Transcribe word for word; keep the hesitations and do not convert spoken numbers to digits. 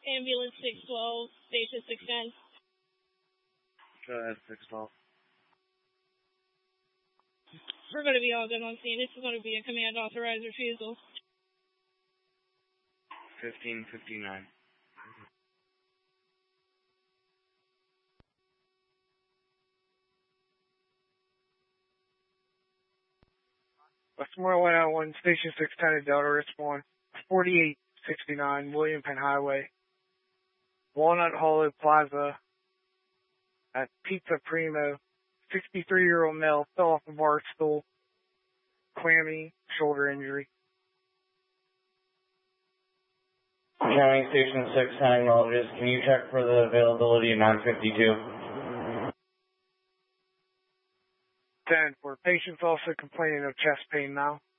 Ambulance six twelve, station six ten. Go ahead, six twelve. We're going to be all good on scene. This is going to be a command authorized refusal. fifteen fifty-nine. Westmoreland one oh one, Station six ten at Delta Respawn, forty-eight sixty-nine, William Penn Highway, Walnut Hollow Plaza, at Pizza Primo, sixty-three-year-old male fell off a bar stool, clammy shoulder injury. County Station six ten acknowledges. Can you check for the availability of nine fifty-two? ten, for patients also complaining of chest pain now.